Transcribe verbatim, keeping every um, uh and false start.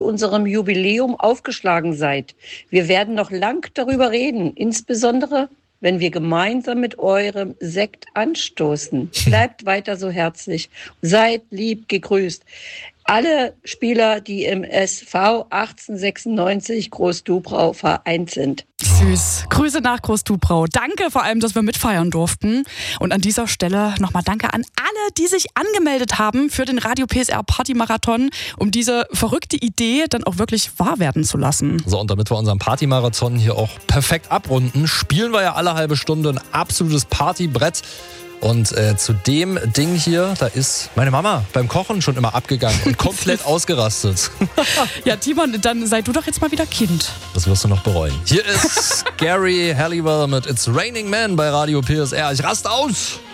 unserem Jubiläum aufgeschlagen seid. Wir werden noch lang darüber reden, insbesondere wenn wir gemeinsam mit eurem Sekt anstoßen. Bleibt weiter so herzlich. Seid lieb gegrüßt. Alle Spieler, die im S V achtzehnhundertsechsundneunzig Groß-Dubrau vereint sind. Süß. Grüße nach Groß-Dubrau. Danke vor allem, dass wir mitfeiern durften. Und an dieser Stelle nochmal danke an alle, die sich angemeldet haben für den Radio P S R Party-Marathon, um diese verrückte Idee dann auch wirklich wahr werden zu lassen. So, und damit wir unseren Party-Marathon hier auch perfekt abrunden, spielen wir ja alle halbe Stunde ein absolutes Partybrett. Und äh, zu dem Ding hier, da ist meine Mama beim Kochen schon immer abgegangen und komplett ausgerastet. Ja, Timon, dann sei du doch jetzt mal wieder Kind. Das wirst du noch bereuen. Hier ist Gary Halliwell mit It's Raining Men bei Radio P S R. Ich raste aus!